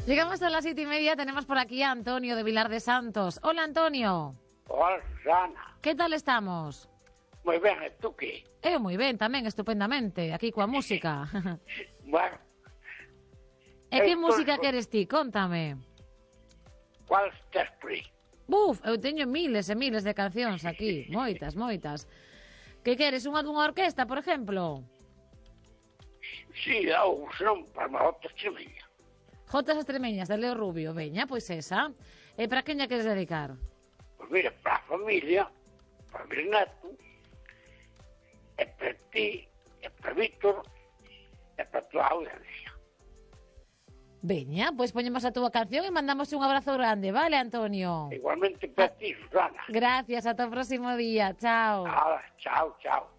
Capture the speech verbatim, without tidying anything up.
Llegamos a las siete y media, tenemos por aquí a Antonio de Vilar de Santos. Hola, Antonio. Hola, Susana. Que tal estamos? Moi ben, e tú que? Eu moi ben, tamén, estupendamente, aquí coa música. Bueno. E que Esto música es- queres ti? Contame. Cuál estás por aí? Buf, eu teño miles e miles de cancións aquí, moitas, moitas. Que queres, unha dunha orquesta, por exemplo? Si, ou senón para má outra extremeña. Jotas Extremeñas, de Leo Rubio, veña, pois esa. E para quen lla queres dedicar? Pois mira, para a familia, para mi neto, e para ti, e para Víctor, e para toda a audiencia. Veña, pois poñemos a túa canción e mandamos un abrazo grande, vale, Antonio? Igualmente para ti, Susana. Gracias, ata o próximo día, chao. Nada, chao, chao.